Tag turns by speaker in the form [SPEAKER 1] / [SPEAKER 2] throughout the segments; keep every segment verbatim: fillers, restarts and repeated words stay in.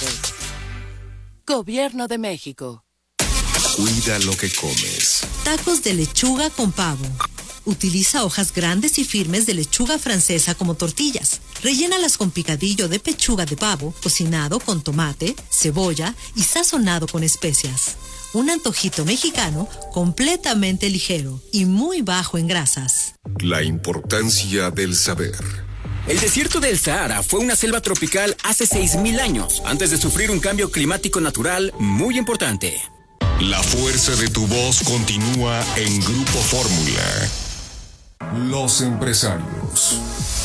[SPEAKER 1] Unidos. Gobierno de México.
[SPEAKER 2] Cuida lo que comes.
[SPEAKER 3] Tacos de lechuga con pavo. Utiliza hojas grandes y firmes de lechuga francesa como tortillas. Rellénalas con picadillo de pechuga de pavo, cocinado con tomate, cebolla y sazonado con especias. Un antojito mexicano completamente ligero y muy bajo en grasas.
[SPEAKER 2] La importancia del saber.
[SPEAKER 4] El desierto del Sahara fue una selva tropical hace seis mil años, antes de sufrir un cambio climático natural muy importante.
[SPEAKER 2] La fuerza de tu voz continúa en Grupo Fórmula. Los empresarios.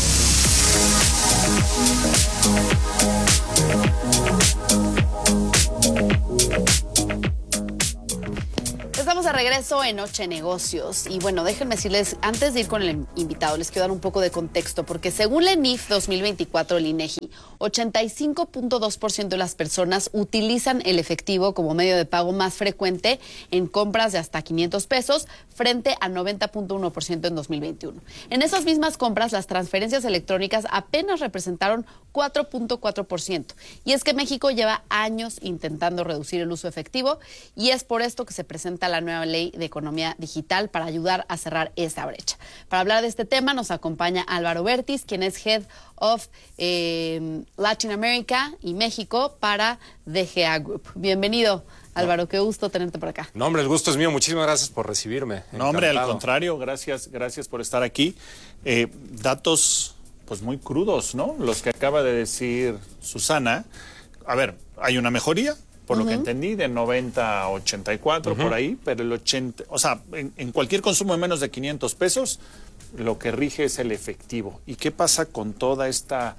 [SPEAKER 5] Estamos de regreso en Noche Negocios y bueno, déjenme decirles, antes de ir con el invitado, les quiero dar un poco de contexto porque según la E N I F dos mil veinticuatro, el INEGI, ochenta y cinco punto dos por ciento de las personas utilizan el efectivo como medio de pago más frecuente en compras de hasta quinientos pesos frente a noventa punto uno por ciento en dos mil veintiuno. En esas mismas compras, las transferencias electrónicas apenas representaron cuatro punto cuatro por ciento. Y es que México lleva años intentando reducir el uso efectivo y es por esto que se presenta la nueva ley de economía digital para ayudar a cerrar esa brecha. Para hablar de este tema nos acompaña Álvaro Bertis, quien es Head of eh, Latin America y México para D G A Group. Bienvenido, Álvaro, no. Qué gusto tenerte por acá.
[SPEAKER 6] No, hombre, el gusto es mío. Muchísimas gracias por recibirme. Encantado.
[SPEAKER 7] No, hombre, al contrario, gracias, gracias por estar aquí. Eh, datos, pues, muy crudos, ¿no? Los que acaba de decir Susana. A ver, hay una mejoría, por uh-huh. lo que entendí, de noventa a ochenta y cuatro, uh-huh. por ahí, pero el ochenta, o sea, en, en cualquier consumo de menos de quinientos pesos, lo que rige es el efectivo. ¿Y qué pasa con toda esta,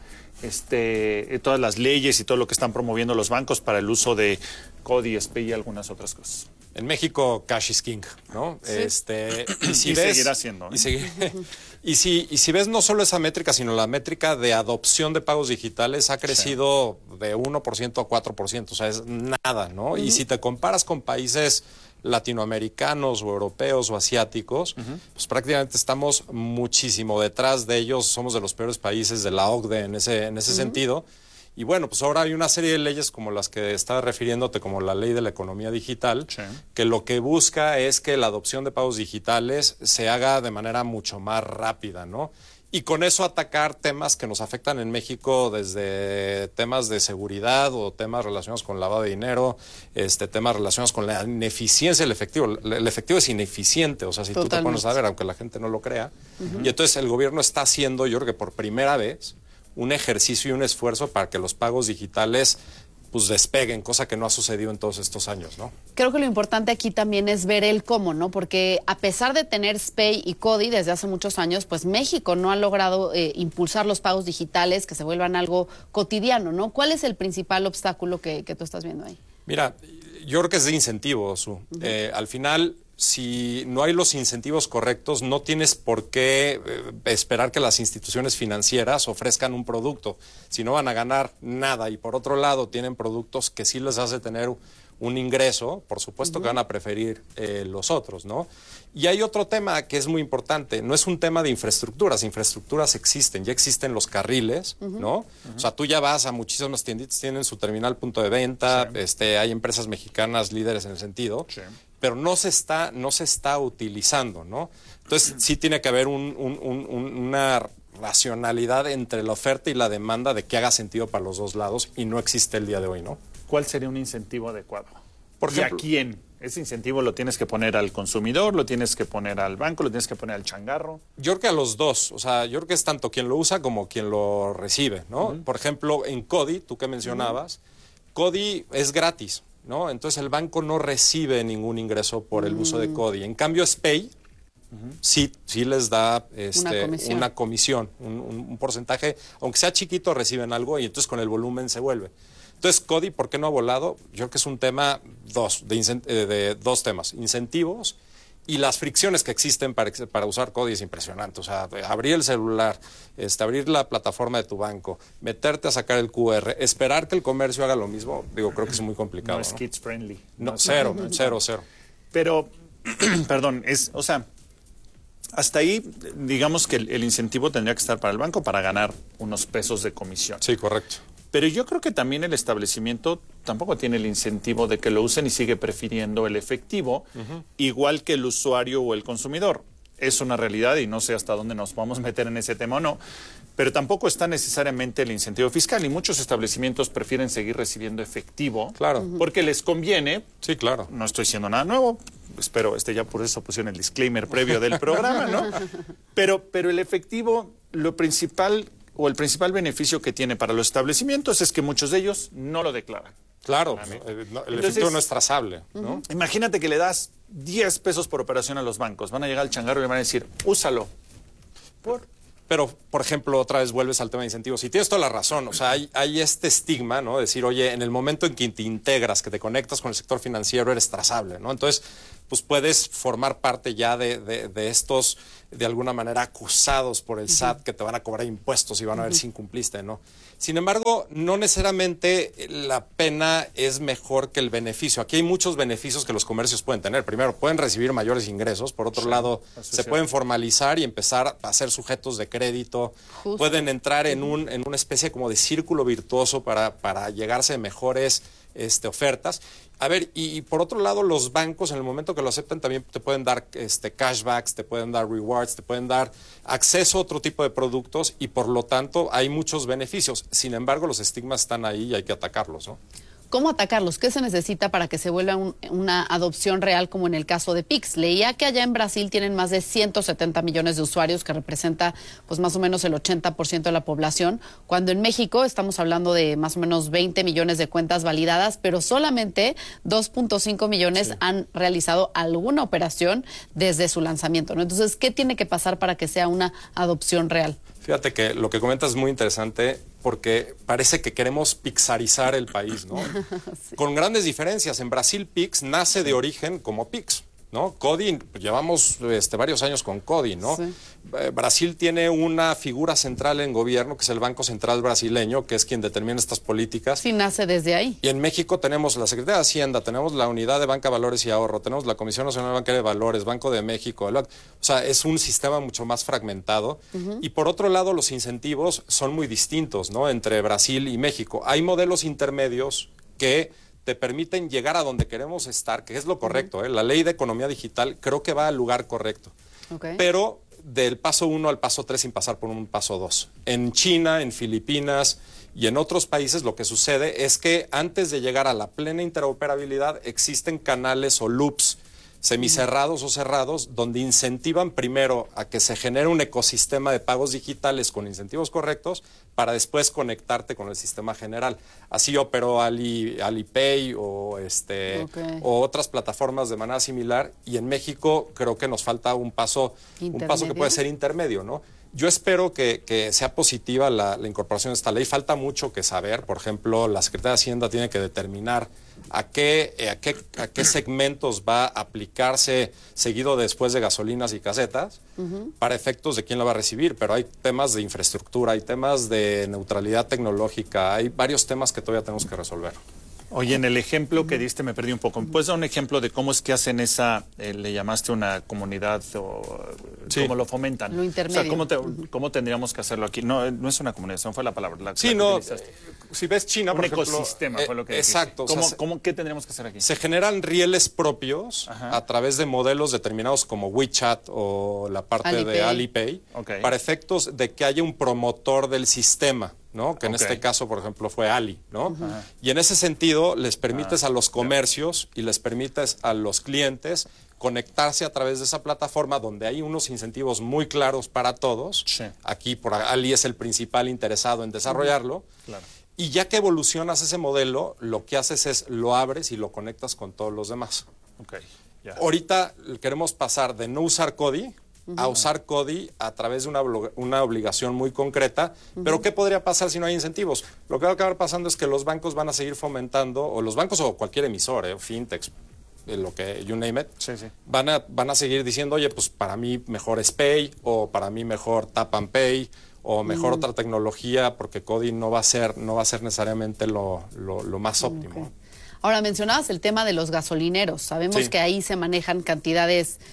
[SPEAKER 7] este, todas las leyes y todo lo que están promoviendo los bancos para el uso de C O D I, S P I y algunas otras cosas?
[SPEAKER 6] En México, cash is king, ¿no? Sí. Este, y si
[SPEAKER 7] y
[SPEAKER 6] ves,
[SPEAKER 7] seguirá siendo, ¿eh?
[SPEAKER 6] Y, seguir, y, si, y si ves no solo esa métrica, sino la métrica de adopción de pagos digitales ha crecido sí. de uno por ciento a cuatro por ciento, o sea, es nada, ¿no? Uh-huh. Y si te comparas con países latinoamericanos o europeos o asiáticos, uh-huh. pues prácticamente estamos muchísimo detrás de ellos, somos de los peores países de la O C D E en ese, en ese uh-huh. sentido. Y bueno, pues ahora hay una serie de leyes como las que estás refiriéndote, como la ley de la economía digital, sí. que lo que busca es que la adopción de pagos digitales se haga de manera mucho más rápida, ¿no? Y con eso atacar temas que nos afectan en México, desde temas de seguridad o temas relacionados con lavado de dinero, este, temas relacionados con la ineficiencia del efectivo. El efectivo es ineficiente, o sea, si Totalmente. Tú te pones a ver, aunque la gente no lo crea. Uh-huh. Y entonces el gobierno está haciendo, yo creo que por primera vez, un ejercicio y un esfuerzo para que los pagos digitales pues despeguen, cosa que no ha sucedido en todos estos años, ¿no?
[SPEAKER 5] Creo que lo importante aquí también es ver el cómo, ¿no? Porque a pesar de tener S P I y C O D I desde hace muchos años, pues México no ha logrado eh, impulsar los pagos digitales que se vuelvan algo cotidiano, ¿no? ¿Cuál es el principal obstáculo que, que tú estás viendo ahí?
[SPEAKER 6] Mira, yo creo que es de incentivo, Su. Uh-huh. Eh, al final, si no hay los incentivos correctos, no tienes por qué eh, esperar que las instituciones financieras ofrezcan un producto, si no van a ganar nada. Y por otro lado, tienen productos que sí les hace tener un ingreso, por supuesto uh-huh. que van a preferir eh, los otros, ¿no? Y hay otro tema que es muy importante, no es un tema de infraestructuras, infraestructuras existen, ya existen los carriles, uh-huh. ¿no? Uh-huh. O sea, tú ya vas a muchísimas tienditas, tienen su terminal punto de venta, sí. este, hay empresas mexicanas líderes en el sentido, sí. pero no se está, no se está utilizando, ¿no? Entonces, sí tiene que haber un, un, un, una racionalidad entre la oferta y la demanda de que haga sentido para los dos lados, y no existe el día de hoy, ¿no?
[SPEAKER 7] ¿Cuál sería un incentivo adecuado?
[SPEAKER 6] Por ejemplo,
[SPEAKER 7] ¿y a quién? Ese incentivo lo tienes que poner al consumidor, lo tienes que poner al banco, lo tienes que poner al changarro.
[SPEAKER 6] Yo creo que a los dos, o sea, yo creo que es tanto quien lo usa como quien lo recibe, ¿no? Uh-huh. Por ejemplo, en C O D I, tú que mencionabas, uh-huh. C O D I es gratis, ¿no? Entonces el banco no recibe ningún ingreso por el uh-huh. uso de C O D I. En cambio, S P I uh-huh. sí, sí les da este, una comisión, una comisión un, un, un porcentaje, aunque sea chiquito, reciben algo y entonces con el volumen se vuelve. Entonces, C O D I, ¿por qué no ha volado? Yo creo que es un tema, dos, de, incent- de dos temas, incentivos y las fricciones que existen para, para usar C O D I es impresionante. O sea, abrir el celular, este, abrir la plataforma de tu banco, meterte a sacar el Q R, esperar que el comercio haga lo mismo, digo, creo que es muy complicado.
[SPEAKER 7] No es
[SPEAKER 6] ¿no?
[SPEAKER 7] kids friendly.
[SPEAKER 6] No, no cero, no, cero, cero.
[SPEAKER 7] Pero, perdón, es, o sea, hasta ahí, digamos que el, el incentivo tendría que estar para el banco para ganar unos pesos de comisión.
[SPEAKER 6] Sí, correcto.
[SPEAKER 7] Pero yo creo que también el establecimiento tampoco tiene el incentivo de que lo usen y sigue prefiriendo el efectivo, uh-huh. igual que el usuario o el consumidor. Es una realidad y no sé hasta dónde nos vamos a meter en ese tema o no, pero tampoco está necesariamente el incentivo fiscal y muchos establecimientos prefieren seguir recibiendo efectivo,
[SPEAKER 6] claro,
[SPEAKER 7] porque les conviene.
[SPEAKER 6] Sí, claro.
[SPEAKER 7] No estoy diciendo nada nuevo, espero, este ya por eso pusieron el disclaimer previo del programa, ¿no? Pero, pero el efectivo, lo principal o el principal beneficio que tiene para los establecimientos es que muchos de ellos no lo declaran.
[SPEAKER 6] Claro, el, el
[SPEAKER 7] Entonces,
[SPEAKER 6] efectivo no es trazable, ¿no?
[SPEAKER 7] Uh-huh. Imagínate que le das diez pesos por operación a los bancos. Van a llegar al changarro y le van a decir, úsalo.
[SPEAKER 6] Por... Pero, por ejemplo, otra vez vuelves al tema de incentivos. Y tienes toda la razón. O sea, hay, hay este estigma, ¿no? Decir, oye, en el momento en que te integras, que te conectas con el sector financiero, eres trazable, ¿no? Entonces, pues puedes formar parte ya de, de, de estos, de alguna manera, acusados por el S A T, uh-huh. que te van a cobrar impuestos y van a ver uh-huh. si incumpliste, ¿no? Sin embargo, no necesariamente la pena es mejor que el beneficio. Aquí hay muchos beneficios que los comercios pueden tener. Primero, pueden recibir mayores ingresos. Por otro sí, lado, se pueden formalizar y empezar a ser sujetos de crédito. Justo. Pueden entrar en, un, en una especie como de círculo virtuoso para, para llegarse a mejores este, ofertas. A ver, y, y por otro lado, los bancos en el momento que lo aceptan también te pueden dar este, cashbacks, te pueden dar rewards, te pueden dar acceso a otro tipo de productos y por lo tanto hay muchos beneficios. Sin embargo, los estigmas están ahí y hay que atacarlos, ¿no?
[SPEAKER 5] ¿Cómo atacarlos? ¿Qué se necesita para que se vuelva un, una adopción real como en el caso de Pix? Leía que allá en Brasil tienen más de ciento setenta millones de usuarios, que representa pues más o menos el ochenta por ciento de la población, cuando en México estamos hablando de más o menos veinte millones de cuentas validadas, pero solamente dos punto cinco millones sí. han realizado alguna operación desde su lanzamiento, ¿no? Entonces, ¿qué tiene que pasar para que sea una adopción real?
[SPEAKER 6] Fíjate que lo que comentas es muy interesante porque parece que queremos pixarizar el país, ¿no? Sí. Con grandes diferencias. En Brasil, Pix nace de origen como Pix, ¿no? Codi, llevamos este, varios años con Codi, ¿no? Sí. Eh, Brasil tiene una figura central en gobierno, que es el Banco Central brasileño, que es quien determina estas políticas.
[SPEAKER 5] Sí, nace desde ahí.
[SPEAKER 6] Y en México tenemos la Secretaría de Hacienda, tenemos la Unidad de Banca, Valores y Ahorro, tenemos la Comisión Nacional Bancaria de Valores, Banco de México. El, o sea, es un sistema mucho más fragmentado. Uh-huh. Y por otro lado, los incentivos son muy distintos, ¿no? Entre Brasil y México. Hay modelos intermedios que te permiten llegar a donde queremos estar, que es lo correcto, ¿eh? La ley de economía digital creo que va al lugar correcto. Okay. Pero del paso uno al paso tres sin pasar por un paso dos. En China, en Filipinas y en otros países lo que sucede es que antes de llegar a la plena interoperabilidad existen canales o loops semicerrados o cerrados, donde incentivan primero a que se genere un ecosistema de pagos digitales con incentivos correctos para después conectarte con el sistema general. Así operó Ali, Alipay o, este, okay. o otras plataformas de manera similar, y en México creo que nos falta un paso, un paso que puede ser intermedio, ¿no? Yo espero que, que sea positiva la, la incorporación de esta ley. Falta mucho que saber. Por ejemplo, la Secretaría de Hacienda tiene que determinar a qué, a qué, a qué segmentos va a aplicarse seguido después de gasolinas y casetas uh-huh. para efectos de quién la va a recibir. Pero hay temas de infraestructura, hay temas de neutralidad tecnológica, hay varios temas que todavía tenemos que resolver.
[SPEAKER 7] Oye, en el ejemplo que diste me perdí un poco. ¿Puedes dar un ejemplo de cómo es que hacen esa, eh, le llamaste una comunidad o sí. cómo lo fomentan?
[SPEAKER 5] Lo intermedio.
[SPEAKER 7] O sea, ¿cómo, te, ¿cómo tendríamos que hacerlo aquí? No, no es una comunidad, no fue la palabra. La,
[SPEAKER 6] sí,
[SPEAKER 7] la
[SPEAKER 6] no, eh, si ves China,
[SPEAKER 7] un
[SPEAKER 6] por ejemplo.
[SPEAKER 7] Un ecosistema
[SPEAKER 6] eh,
[SPEAKER 7] fue lo que
[SPEAKER 6] exacto.
[SPEAKER 7] ¿Cómo,
[SPEAKER 6] o sea,
[SPEAKER 7] ¿cómo, ¿Qué tendríamos que hacer aquí?
[SPEAKER 6] Se generan rieles propios Ajá. a través de modelos determinados como WeChat o la parte Alipay. de Alipay, okay. para efectos de que haya un promotor del sistema, ¿no? Que en okay. este caso, por ejemplo, fue Ali, ¿no? Uh-huh. Y en ese sentido les permites uh-huh. a los comercios y les permites a los clientes conectarse a través de esa plataforma donde hay unos incentivos muy claros para todos. Sí. Aquí por Ali es el principal interesado en desarrollarlo. Uh-huh. Claro. Y ya que evolucionas ese modelo, lo que haces es lo abres y lo conectas con todos los demás. Okay. Yeah. Ahorita queremos pasar de no usar Codi a usar Codi a través de una, una obligación muy concreta. Uh-huh. Pero ¿qué podría pasar si no hay incentivos? Lo que va a acabar pasando es que los bancos van a seguir fomentando, o los bancos o cualquier emisor, eh, fintechs, eh, lo que, you name it, sí, sí. Van, a, van a seguir diciendo, oye, pues para mí mejor es Pay, o para mí mejor Tap and Pay, o mejor uh-huh. otra tecnología, porque Codi no va a ser, no va a ser necesariamente lo, lo, lo más óptimo.
[SPEAKER 5] Okay. Ahora, mencionabas el tema de los gasolineros. Sabemos sí. que ahí se manejan cantidades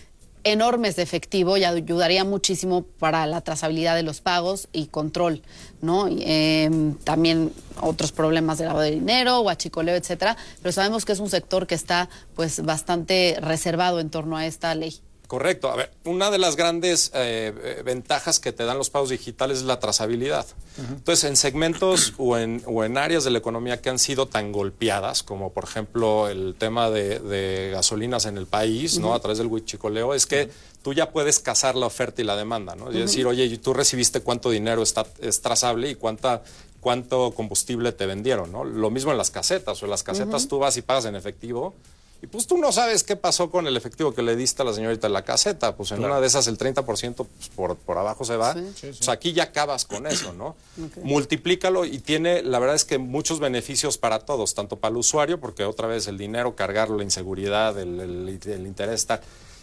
[SPEAKER 5] enormes de efectivo y ayudaría muchísimo para la trazabilidad de los pagos y control, ¿no? Y, eh, también otros problemas de lavado de dinero, huachicoleo, etcétera, pero sabemos que es un sector que está pues bastante reservado en torno a esta ley.
[SPEAKER 6] Correcto. A ver, una de las grandes eh, ventajas que te dan los pagos digitales es la trazabilidad. Uh-huh. Entonces, en segmentos o, en, o en áreas de la economía que han sido tan golpeadas, como por ejemplo el tema de, de gasolinas en el país, uh-huh. ¿no? A través del huichicoleo, es que uh-huh. tú ya puedes casar la oferta y la demanda, ¿no? Es uh-huh. decir, oye, tú recibiste cuánto dinero está, es trazable y cuánta... cuánto combustible te vendieron, ¿no? Lo mismo en las casetas, o en las casetas uh-huh. tú vas y pagas en efectivo, y pues tú no sabes qué pasó con el efectivo que le diste a la señorita en la caseta, pues en claro. una de esas el treinta por ciento pues, por, por abajo se va, sí. Sí, sí. Pues aquí ya acabas con eso, ¿no? Okay. Multiplícalo y tiene, la verdad es que muchos beneficios para todos, tanto para el usuario, porque otra vez el dinero, cargarlo, la inseguridad, el, el, el interés, tal,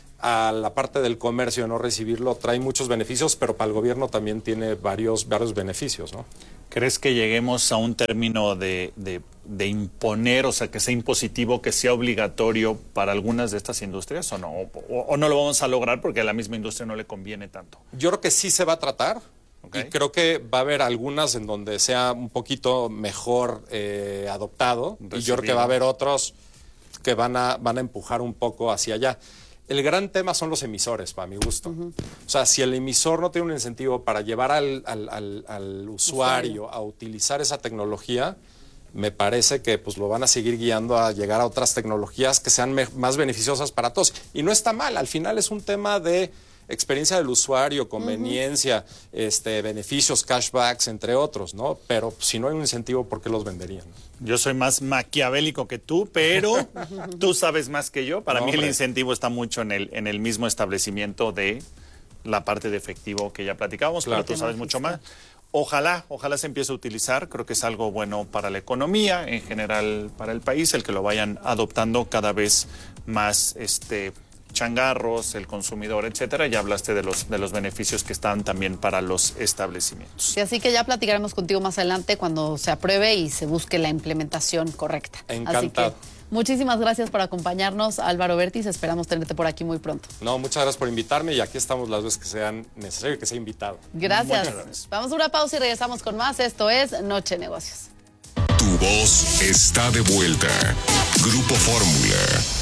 [SPEAKER 6] a la parte del comercio, no recibirlo, trae muchos beneficios, pero para el gobierno también tiene varios, varios beneficios, ¿no?
[SPEAKER 7] ¿Crees que lleguemos a un término de, de, de imponer, o sea, que sea impositivo, que sea obligatorio para algunas de estas industrias o no? O, o no lo vamos a lograr porque a la misma industria no le conviene tanto.
[SPEAKER 6] Yo creo que sí se va a tratar. Okay. Y creo que va a haber algunas en donde sea un poquito mejor eh, adoptado. Recibido. Y yo creo que va a haber otros que van a, van a empujar un poco hacia allá. El gran tema son los emisores, para mi gusto. Uh-huh. O sea, si el emisor no tiene un incentivo para llevar al, al, al, al usuario a utilizar esa tecnología, me parece que pues lo van a seguir guiando a llegar a otras tecnologías que sean me- más beneficiosas para todos. Y no está mal, al final es un tema de experiencia del usuario, conveniencia, uh-huh. este, beneficios, cashbacks, entre otros, ¿no? Pero si no hay un incentivo, ¿por qué los venderían?
[SPEAKER 7] Yo soy más maquiavélico que tú, pero tú sabes más que yo. Para no, mí hombre. El incentivo está mucho en el, en el mismo establecimiento de la parte de efectivo que ya platicábamos, claro, pero tú sabes mucho más. Ojalá, ojalá se empiece a utilizar, creo que es algo bueno para la economía, en general para el país, el que lo vayan adoptando cada vez más este changarros, el consumidor, etcétera. Ya hablaste de los de los beneficios que están también para los establecimientos.
[SPEAKER 5] Y así que ya platicaremos contigo más adelante cuando se apruebe y se busque la implementación correcta.
[SPEAKER 6] Encantado.
[SPEAKER 5] Así que muchísimas gracias por acompañarnos, Álvaro Bertis. Esperamos tenerte por aquí muy pronto.
[SPEAKER 6] No, muchas gracias por invitarme y aquí estamos las veces que sean necesario que sea invitado.
[SPEAKER 5] Gracias. gracias. Vamos a una pausa y regresamos con más. Esto es Noche Negocios.
[SPEAKER 2] Tu voz está de vuelta. Grupo Fórmula.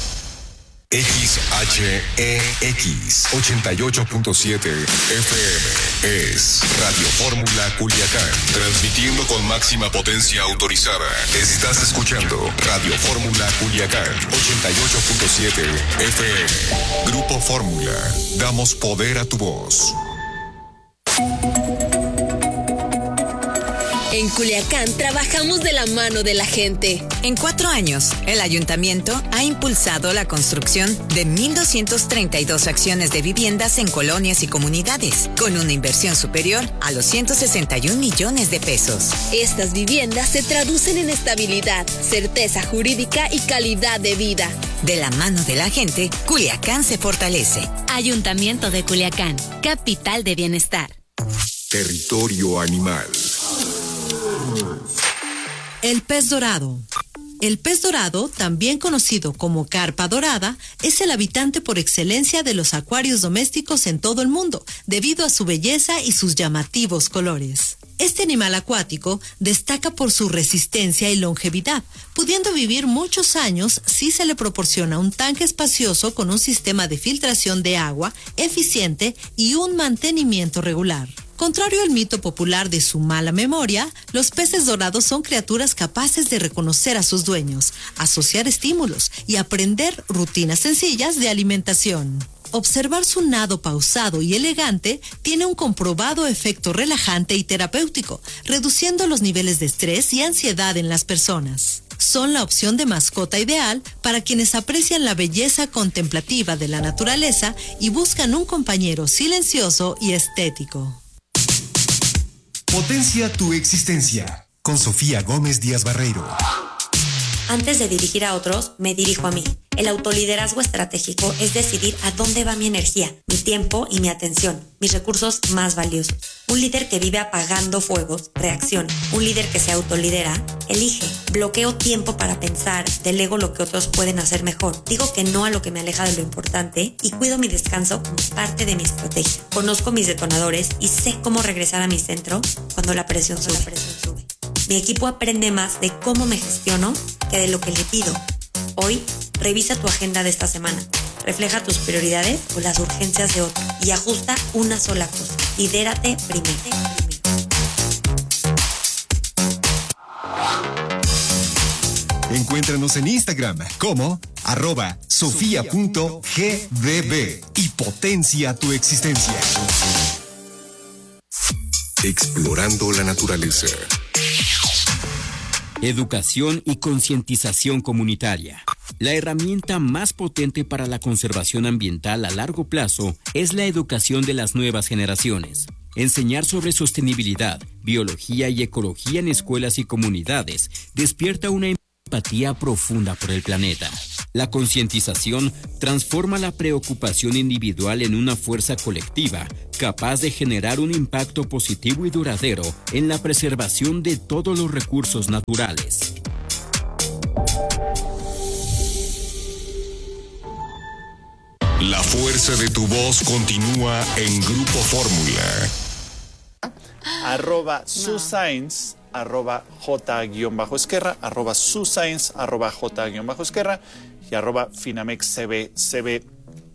[SPEAKER 2] X H E X ochenta y ocho punto siete F M es Radio Fórmula Culiacán, transmitiendo con máxima potencia autorizada. Estás escuchando Radio Fórmula Culiacán ochenta y ocho punto siete F M. Grupo Fórmula, damos poder a tu voz.
[SPEAKER 8] En Culiacán trabajamos de la mano de la gente.
[SPEAKER 9] En cuatro años, el ayuntamiento ha impulsado la construcción de mil doscientas treinta y dos acciones de viviendas en colonias y comunidades, con una inversión superior a los ciento sesenta y un millones de pesos.
[SPEAKER 8] Estas viviendas se traducen en estabilidad, certeza jurídica y calidad de vida.
[SPEAKER 9] De la mano de la gente, Culiacán se fortalece.
[SPEAKER 10] Ayuntamiento de Culiacán, capital de bienestar.
[SPEAKER 2] Territorio animal.
[SPEAKER 3] El pez dorado. El pez dorado, también conocido como carpa dorada, es el habitante por excelencia de los acuarios domésticos en todo el mundo, debido a su belleza y sus llamativos colores. Este animal acuático destaca por su resistencia y longevidad, pudiendo vivir muchos años si se le proporciona un tanque espacioso con un sistema de filtración de agua eficiente y un mantenimiento regular. Contrario al mito popular de su mala memoria, los peces dorados son criaturas capaces de reconocer a sus dueños, asociar estímulos y aprender rutinas sencillas de alimentación. Observar su nado pausado y elegante tiene un comprobado efecto relajante y terapéutico, reduciendo los niveles de estrés y ansiedad en las personas. Son la opción de mascota ideal para quienes aprecian la belleza contemplativa de la naturaleza y buscan un compañero silencioso y estético.
[SPEAKER 11] Potencia tu existencia, con Sofía Gómez Díaz Barreiro.
[SPEAKER 12] Antes de dirigir a otros, me dirijo a mí. El autoliderazgo estratégico es decidir a dónde va mi energía, mi tiempo y mi atención, mis recursos más valiosos. Un líder que vive apagando fuegos, reacciona. Un líder que se autolidera, elige. Bloqueo tiempo para pensar, delego lo que otros pueden hacer mejor. Digo que no a lo que me aleja de lo importante y cuido mi descanso como parte de mi estrategia. Conozco mis detonadores y sé cómo regresar a mi centro cuando la presión sube. La presión sube. Mi equipo aprende más de cómo me gestiono que de lo que le pido. Hoy, revisa tu agenda de esta semana. Refleja tus prioridades o las urgencias de otro y ajusta una sola cosa. Lidérate primero.
[SPEAKER 11] Encuéntranos en Instagram como arroba sofía.gdb y potencia tu existencia.
[SPEAKER 2] Explorando la naturaleza.
[SPEAKER 4] Educación y concientización comunitaria. La herramienta más potente para la conservación ambiental a largo plazo es la educación de las nuevas generaciones. Enseñar sobre sostenibilidad, biología y ecología en escuelas y comunidades despierta una empatía profunda por el planeta. La concientización transforma la preocupación individual en una fuerza colectiva capaz de generar un impacto positivo y duradero en la preservación de todos los recursos naturales.
[SPEAKER 2] La fuerza de tu voz continúa en Grupo Fórmula.
[SPEAKER 7] Arroba Suscience, arroba J-Esquerra, arroba Suscience, arroba J-Esquerra y arroba Finamex C B, C B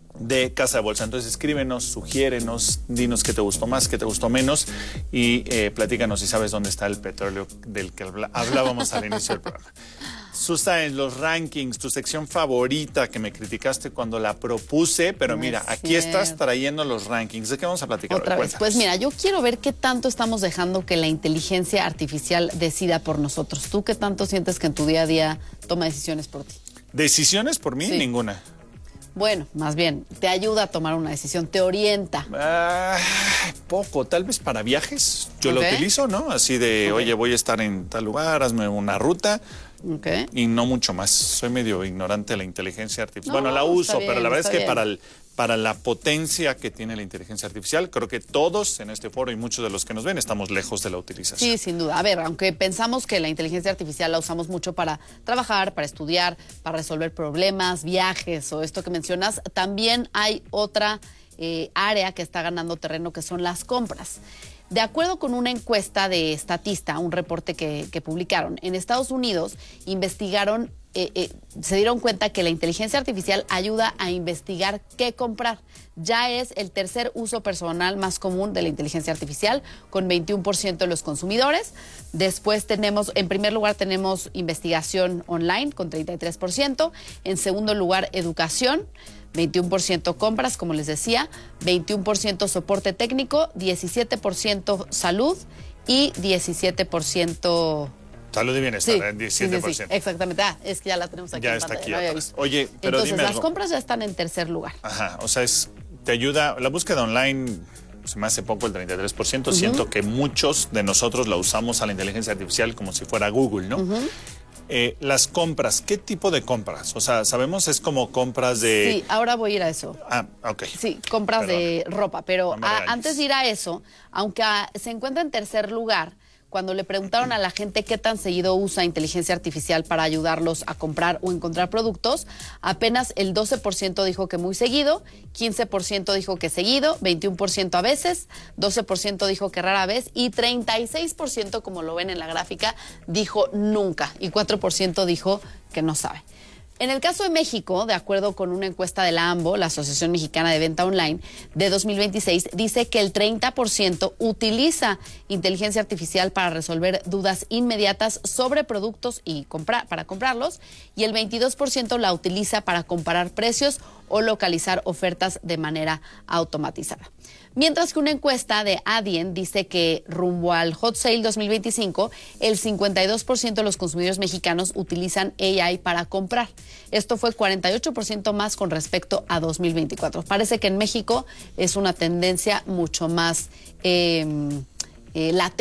[SPEAKER 7] de Casa de Bolsa. Entonces escríbenos, sugiérenos, dinos qué te gustó más, qué te gustó menos y eh, platícanos si sabes dónde está el petróleo del que habla, hablábamos al inicio del programa. Susana, los rankings, tu sección favorita que me criticaste cuando la propuse, pero no mira, aquí estás trayendo los rankings. ¿De qué vamos a platicar
[SPEAKER 5] otra
[SPEAKER 7] hoy?
[SPEAKER 5] vez? Pues mira, yo quiero ver qué tanto estamos dejando que la inteligencia artificial decida por nosotros. ¿Tú qué tanto sientes que en tu día a día toma decisiones por ti?
[SPEAKER 7] ¿Decisiones por mí? Sí. Ninguna.
[SPEAKER 5] Bueno, más bien, te ayuda a tomar una decisión, te orienta.
[SPEAKER 7] Ah, poco, tal vez para viajes. Yo okay. lo utilizo, ¿no? Así de, okay. oye, voy a estar en tal lugar, hazme una ruta.
[SPEAKER 5] Okay.
[SPEAKER 7] Y no mucho más. Soy medio ignorante de la inteligencia artificial. No, bueno, la uso, bien, pero la verdad es que para, el, para la potencia que tiene la inteligencia artificial, creo que todos en este foro y muchos de los que nos ven estamos lejos de la utilización.
[SPEAKER 5] Sí, sin duda. A ver, aunque pensamos que la inteligencia artificial la usamos mucho para trabajar, para estudiar, para resolver problemas, viajes o esto que mencionas, también hay otra eh, área que está ganando terreno que son las compras. De acuerdo con una encuesta de Statista, un reporte que, que publicaron, en Estados Unidos investigaron, eh, eh, se dieron cuenta que la inteligencia artificial ayuda a investigar qué comprar. Ya es el tercer uso personal más común de la inteligencia artificial, con veintiuno por ciento de los consumidores. Después tenemos, en primer lugar tenemos investigación online con treinta y tres por ciento. En segundo lugar, educación. veintiuno por ciento compras, como les decía, veintiuno por ciento soporte técnico, diecisiete por ciento salud y diecisiete por ciento...
[SPEAKER 7] Salud y bienestar, sí, diecisiete por ciento.
[SPEAKER 5] Sí, sí, sí, exactamente. Ah, es que ya la tenemos aquí
[SPEAKER 7] ya
[SPEAKER 5] en
[SPEAKER 7] está
[SPEAKER 5] pantalla,
[SPEAKER 7] aquí
[SPEAKER 5] no
[SPEAKER 7] atrás. Oye, pero
[SPEAKER 5] entonces,
[SPEAKER 7] dime
[SPEAKER 5] las
[SPEAKER 7] algo.
[SPEAKER 5] compras ya están en tercer lugar.
[SPEAKER 7] Ajá, o sea, es, te ayuda, la búsqueda online se me hace poco el treinta y tres por ciento. Uh-huh. Siento que muchos de nosotros la usamos a la inteligencia artificial como si fuera Google, ¿no? Uh-huh. Eh, las compras, ¿qué tipo de compras? O sea, sabemos es como compras de...
[SPEAKER 5] Sí, ahora voy a ir a eso.
[SPEAKER 7] Ah, ok.
[SPEAKER 5] Sí, compras Perdón. de ropa, pero no a, antes de ir a eso, aunque a, se encuentra en tercer lugar, cuando le preguntaron a la gente qué tan seguido usa inteligencia artificial para ayudarlos a comprar o encontrar productos, apenas el doce por ciento dijo que muy seguido, quince por ciento dijo que seguido, veintiuno por ciento a veces, doce por ciento dijo que rara vez y treinta y seis por ciento, como lo ven en la gráfica, dijo nunca y cuatro por ciento dijo que no sabe. En el caso de México, de acuerdo con una encuesta de la AMBO, la Asociación Mexicana de Venta Online, de dos mil veintiséis, dice que el treinta por ciento utiliza inteligencia artificial para resolver dudas inmediatas sobre productos y comprar, para comprarlos, y el veintidós por ciento la utiliza para comparar precios o localizar ofertas de manera automatizada. Mientras que una encuesta de Adyen dice que rumbo al Hot Sale dos mil veinticinco, el cincuenta y dos por ciento de los consumidores mexicanos utilizan A I para comprar. Esto fue cuarenta y ocho por ciento más con respecto a dos mil veinticuatro. Parece que en México es una tendencia mucho más eh, eh, latente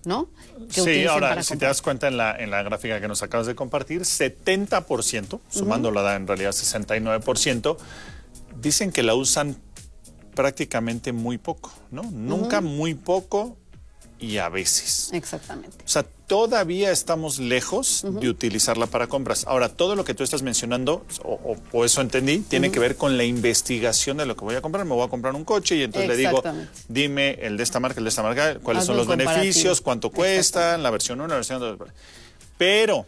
[SPEAKER 5] ¿no? Que
[SPEAKER 7] sí, ahora, si te das cuenta en la, en la gráfica que nos acabas de compartir, setenta por ciento, sumándolo da en realidad sesenta y nueve por ciento, dicen que la usan prácticamente muy poco, ¿no? Uh-huh. Nunca muy poco y a veces.
[SPEAKER 5] Exactamente.
[SPEAKER 7] O sea, todavía estamos lejos uh-huh. de utilizarla para compras. Ahora, todo lo que tú estás mencionando, o, o, o eso entendí, tiene uh-huh. que ver con la investigación de lo que voy a comprar. Me voy a comprar un coche y entonces le digo, dime el de esta marca, el de esta marca, cuáles son los beneficios, cuánto cuesta, la versión uno, la versión dos. Pero,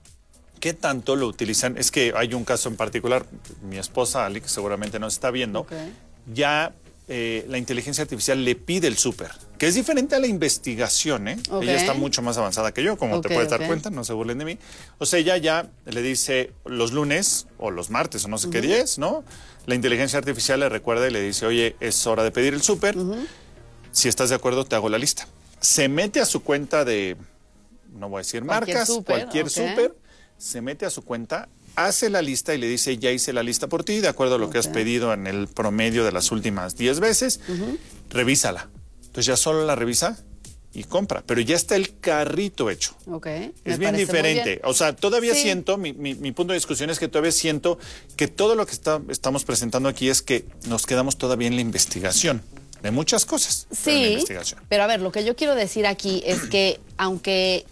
[SPEAKER 7] ¿qué tanto lo utilizan? Es que hay un caso en particular, mi esposa, Ali, que seguramente nos está viendo, okay. ya eh, la inteligencia artificial le pide el súper, que es diferente a la investigación, ¿eh? Okay. Ella está mucho más avanzada que yo, como okay, te puedes okay. dar cuenta, no se burlen de mí. O sea, ella ya le dice los lunes o los martes o no sé uh-huh. qué día es, ¿no? La inteligencia artificial le recuerda y le dice, oye, es hora de pedir el súper. Uh-huh. Si estás de acuerdo, te hago la lista. Se mete a su cuenta de, no voy a decir marcas, cualquier súper, okay. se mete a su cuenta, hace la lista y le dice, ya hice la lista por ti, de acuerdo a lo okay. que has pedido en el promedio de las últimas diez veces, uh-huh. revísala. Entonces ya solo la revisa y compra, pero ya está el carrito hecho.
[SPEAKER 5] Okay.
[SPEAKER 7] Es bien diferente. Bien. O sea, todavía sí. siento, mi, mi, mi punto de discusión es que todavía siento que todo lo que está, estamos presentando aquí es que nos quedamos todavía en la investigación de muchas cosas.
[SPEAKER 5] Sí, pero, pero a ver, lo que yo quiero decir aquí es que aunque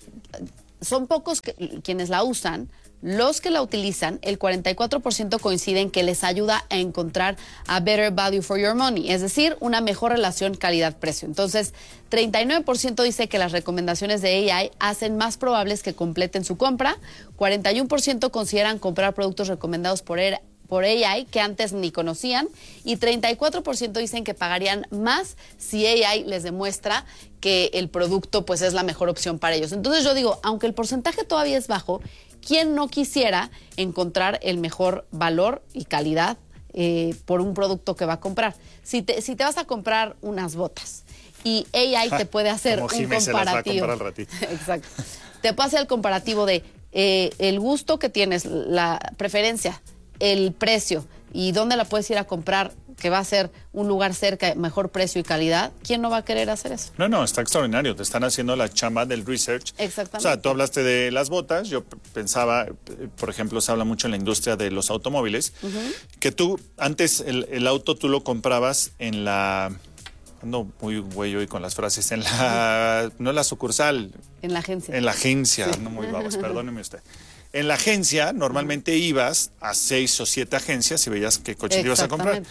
[SPEAKER 5] son pocos que, quienes la usan, los que la utilizan, el cuarenta y cuatro por ciento coinciden que les ayuda a encontrar a better value for your money, es decir, una mejor relación calidad-precio. Entonces, treinta y nueve por ciento dice que las recomendaciones de A I hacen más probables que completen su compra, cuarenta y uno por ciento consideran comprar productos recomendados por A I por A I que antes ni conocían y treinta y cuatro por ciento dicen que pagarían más si A I les demuestra que el producto pues es la mejor opción para ellos. Entonces yo digo, aunque el porcentaje todavía es bajo, ¿quién no quisiera encontrar el mejor valor y calidad eh, por un producto que va a comprar? Si te, si te vas a comprar unas botas y A I te puede hacer
[SPEAKER 7] Como
[SPEAKER 5] un
[SPEAKER 7] Jimé
[SPEAKER 5] comparativo.
[SPEAKER 7] Se las va a comprar al ratito.
[SPEAKER 5] Exacto. Te puede hacer el comparativo de eh, el gusto que tienes, la preferencia, el precio y dónde la puedes ir a comprar, que va a ser un lugar cerca, mejor precio y calidad. ¿Quién no va a querer hacer eso?
[SPEAKER 7] No, no, está extraordinario. Te están haciendo la chamba del research.
[SPEAKER 5] Exactamente.
[SPEAKER 7] O sea, tú hablaste de las botas. Yo pensaba, por ejemplo, se habla mucho en la industria de los automóviles, uh-huh. que tú, antes el, el auto tú lo comprabas en la... Ando muy güey hoy con las frases. En la... No en la sucursal.
[SPEAKER 5] En la agencia.
[SPEAKER 7] En la agencia.
[SPEAKER 5] Sí.
[SPEAKER 7] No muy babas, perdóneme usted. En la agencia, normalmente ibas a seis o siete agencias y veías qué coche te ibas a comprar.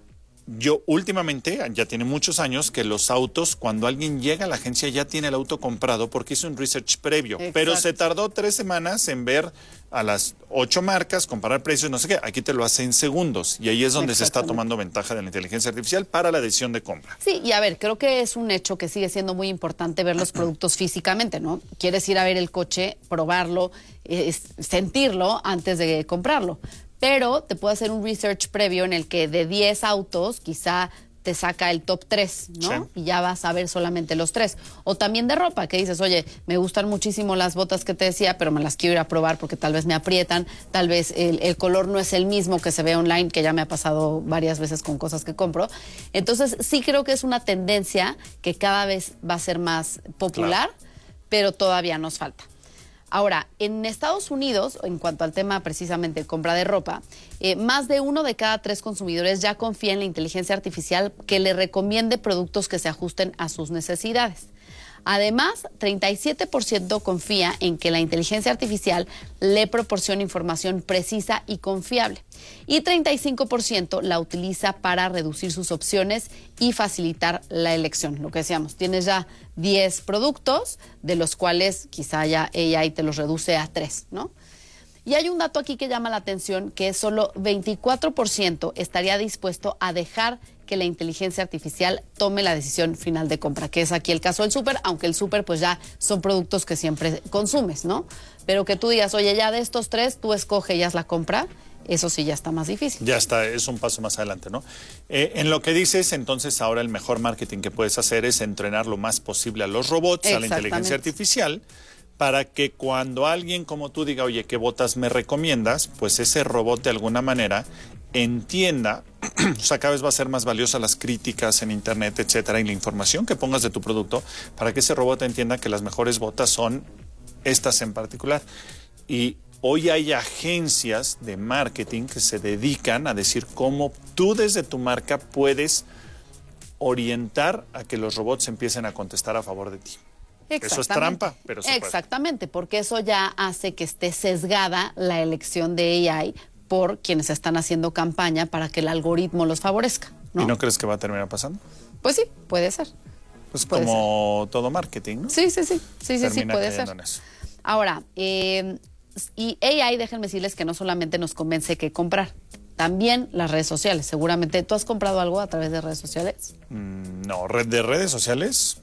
[SPEAKER 7] Yo últimamente, ya tiene muchos años, que los autos, cuando alguien llega a la agencia ya tiene el auto comprado porque hizo un research previo. Exacto. Pero se tardó tres semanas en ver a las ocho marcas, comparar precios, no sé qué. Aquí te lo hace en segundos y ahí es donde se está tomando ventaja de la inteligencia artificial para la decisión de compra.
[SPEAKER 5] Sí, y a ver, creo que es un hecho que sigue siendo muy importante ver los productos físicamente, ¿no? Quieres ir a ver el coche, probarlo, eh, sentirlo antes de comprarlo. Pero te puede hacer un research previo en el que de diez autos quizá te saca el top tres, ¿no? Sí. Y ya vas a ver solamente los tres. O también de ropa, que dices, oye, me gustan muchísimo las botas que te decía, pero me las quiero ir a probar porque tal vez me aprietan, tal vez el, el color no es el mismo que se ve online, que ya me ha pasado varias veces con cosas que compro. Entonces, sí creo que es una tendencia que cada vez va a ser más popular, claro. pero todavía nos falta. Ahora, en Estados Unidos, en cuanto al tema precisamente de compra de ropa, eh, más de uno de cada tres consumidores ya confía en la inteligencia artificial que le recomiende productos que se ajusten a sus necesidades. Además, treinta y siete por ciento confía en que la inteligencia artificial le proporcione información precisa y confiable. Y treinta y cinco por ciento la utiliza para reducir sus opciones y facilitar la elección. Lo que decíamos, tienes ya diez productos, de los cuales quizá ya A I te los reduce a tres, ¿no? Y hay un dato aquí que llama la atención, que solo veinticuatro por ciento estaría dispuesto a dejar que la inteligencia artificial tome la decisión final de compra, que es aquí el caso del súper, aunque el súper pues ya son productos que siempre consumes, ¿no? Pero que tú digas, oye, ya de estos tres, tú escoge y haz la compra, eso sí ya está más difícil.
[SPEAKER 7] Ya está, es un paso más adelante, ¿no? Eh, en lo que dices, entonces ahora el mejor marketing que puedes hacer es entrenar lo más posible a los robots, a la inteligencia artificial, para que cuando alguien como tú diga, oye, ¿qué botas me recomiendas? Pues ese robot de alguna manera entienda, o sea, cada vez va a ser más valiosa las críticas en internet, etcétera, y la información que pongas de tu producto para que ese robot entienda que las mejores botas son estas en particular. Y hoy hay agencias de marketing que se dedican a decir cómo tú desde tu marca puedes orientar a que los robots empiecen a contestar a favor de ti. Eso es trampa, pero se
[SPEAKER 5] Exactamente, puede. Porque eso ya hace que esté sesgada la elección de A I por quienes están haciendo campaña para que el algoritmo los favorezca, ¿no?
[SPEAKER 7] ¿Y no crees que va a terminar pasando?
[SPEAKER 5] Pues sí, puede ser.
[SPEAKER 7] Pues
[SPEAKER 5] puede
[SPEAKER 7] como ser. Todo marketing, ¿no?
[SPEAKER 5] Sí, sí, sí, sí, sí, sí, puede ser.
[SPEAKER 7] En eso.
[SPEAKER 5] Ahora, eh, y A I, déjenme decirles que no solamente nos convence que comprar, también las redes sociales. Seguramente, ¿tú has comprado algo a través de redes sociales?
[SPEAKER 7] Mm, no, red de redes sociales.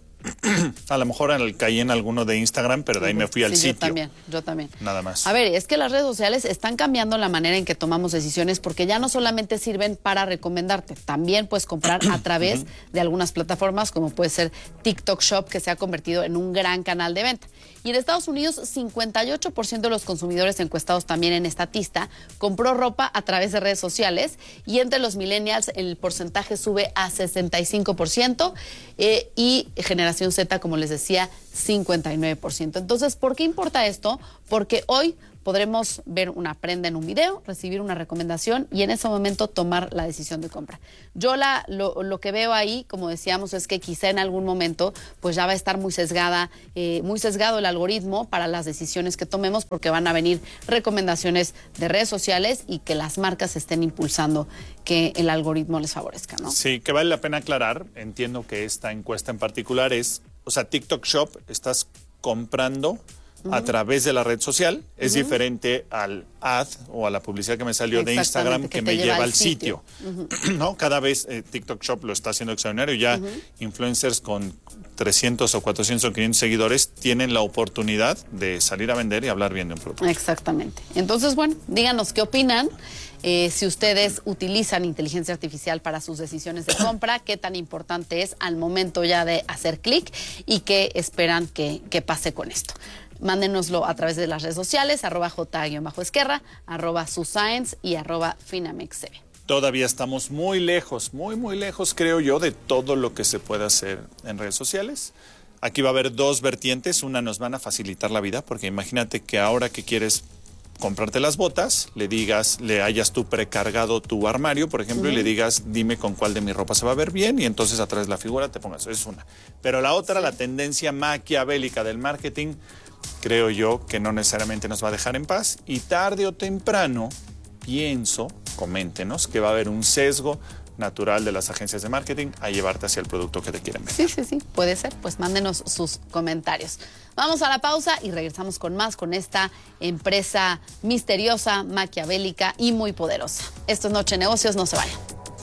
[SPEAKER 7] A lo mejor caí en alguno de Instagram, pero de ahí me fui al
[SPEAKER 5] sí,
[SPEAKER 7] sitio.
[SPEAKER 5] Yo también, yo también.
[SPEAKER 7] Nada más.
[SPEAKER 5] A ver, es que las redes sociales están cambiando la manera en que tomamos decisiones porque ya no solamente sirven para recomendarte, también puedes comprar a través de algunas plataformas como puede ser TikTok Shop, que se ha convertido en un gran canal de venta. Y en Estados Unidos, cincuenta y ocho por ciento de los consumidores encuestados también en Statista compró ropa a través de redes sociales, y entre los millennials el porcentaje sube a sesenta y cinco por ciento eh, y generación Z, como les decía, cincuenta y nueve por ciento. Entonces, ¿por qué importa esto? Porque hoy podremos ver una prenda en un video, recibir una recomendación y en ese momento tomar la decisión de compra. Yo la, lo, lo que veo ahí, como decíamos, es que quizá en algún momento pues ya va a estar muy sesgada, eh, muy sesgado el algoritmo para las decisiones que tomemos, porque van a venir recomendaciones de redes sociales y que las marcas estén impulsando que el algoritmo les favorezca, ¿no?
[SPEAKER 7] Sí, que vale la pena aclarar, entiendo que esta encuesta en particular es, o sea, TikTok Shop, estás comprando a través de la red social, uh-huh. es diferente al ad o a la publicidad que me salió de Instagram que, que me lleva al sitio. sitio. Uh-huh. ¿No? Cada vez eh, TikTok Shop lo está haciendo extraordinario. Ya uh-huh. influencers con trescientos o cuatrocientos o quinientos seguidores tienen la oportunidad de salir a vender y hablar bien de un producto.
[SPEAKER 5] Exactamente. Entonces, bueno, díganos qué opinan. Eh, si ustedes utilizan inteligencia artificial para sus decisiones de compra, qué tan importante es al momento ya de hacer clic y qué esperan que, que pase con esto. Mándenoslo a través de las redes sociales, arroba j-esquerra, arroba suscience y arroba finamexcb.
[SPEAKER 7] Todavía estamos muy lejos, muy, muy lejos, creo yo, de todo lo que se puede hacer en redes sociales. Aquí va a haber dos vertientes. Una, nos van a facilitar la vida, porque imagínate que ahora que quieres comprarte las botas, le digas, le hayas tú precargado tu armario, por ejemplo, uh-huh. y le digas, dime con cuál de mi ropa se va a ver bien, y entonces a través de la figura te pongas. Eso es una. Pero la otra, sí. la tendencia maquiavélica del marketing, creo yo que no necesariamente nos va a dejar en paz, y tarde o temprano, pienso, coméntenos, que va a haber un sesgo natural de las agencias de marketing a llevarte hacia el producto que te quieren vender.
[SPEAKER 5] Sí, sí, sí, puede ser. Pues mándenos sus comentarios. Vamos a la pausa y regresamos con más, con esta empresa misteriosa, maquiavélica y muy poderosa. Esto es Noche Negocios, no se vayan.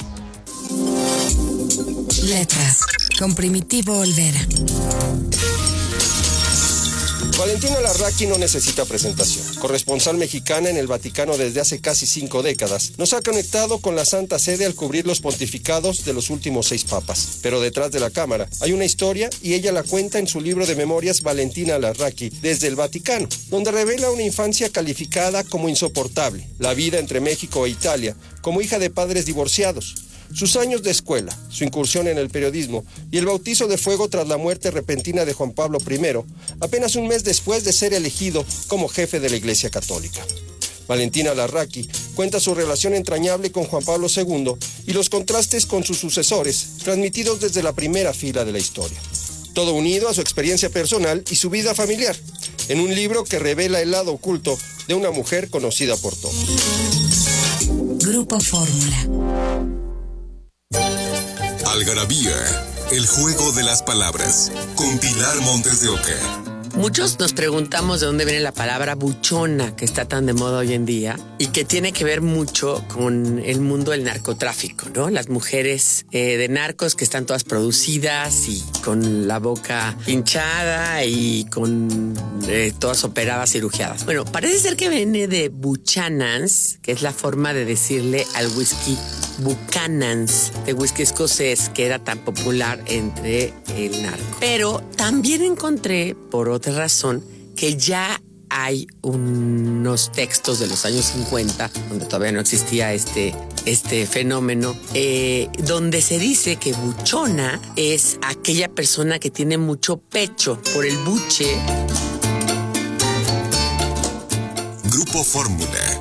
[SPEAKER 13] Letras, con Primitivo Olvera.
[SPEAKER 14] Valentina Larraqui no necesita presentación. Corresponsal mexicana en el Vaticano desde hace casi cinco décadas, nos ha conectado con la Santa Sede al cubrir los pontificados de los últimos seis papas. Pero detrás de la cámara hay una historia, y ella la cuenta en su libro de memorias Valentina Larraqui desde el Vaticano, donde revela una infancia calificada como insoportable, la vida entre México e Italia, como hija de padres divorciados, sus años de escuela, su incursión en el periodismo y el bautizo de fuego tras la muerte repentina de Juan Pablo primero, apenas un mes después de ser elegido como jefe de la Iglesia Católica. Valentina Larraqui cuenta su relación entrañable con Juan Pablo segundo y los contrastes con sus sucesores, transmitidos desde la primera fila de la historia. Todo unido a su experiencia personal y su vida familiar, en un libro que revela el lado oculto de una mujer conocida por todos.
[SPEAKER 13] Grupo Fórmula.
[SPEAKER 2] Algarabía, el juego de las palabras, con Pilar Montes de Oca.
[SPEAKER 15] Muchos nos preguntamos de dónde viene la palabra buchona, que está tan de moda hoy en día y que tiene que ver mucho con el mundo del narcotráfico, ¿no? Las mujeres eh, de narcos que están todas producidas y con la boca hinchada y con eh, todas operadas, cirugiadas. Bueno, parece ser que viene de Buchanans, que es la forma de decirle al whisky Buchanan's, de whisky escocés, que era tan popular entre el narco. Pero también encontré, por otra razón, que ya hay unos textos de los años cincuenta, donde todavía no existía este, este fenómeno, eh, donde se dice que buchona es aquella persona que tiene mucho pecho por el buche.
[SPEAKER 2] Grupo Fórmula.